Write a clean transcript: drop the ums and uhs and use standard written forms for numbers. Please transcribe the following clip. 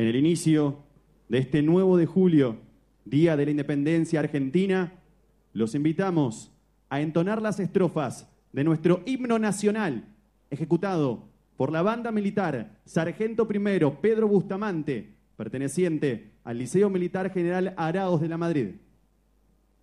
el inicio de este nuevo de julio, Día de la Independencia Argentina, los invitamos a entonar las estrofas de nuestro himno nacional, ejecutado por la banda militar Sargento Primero Pedro Bustamante, perteneciente al Liceo Militar General Araos de la Madrid.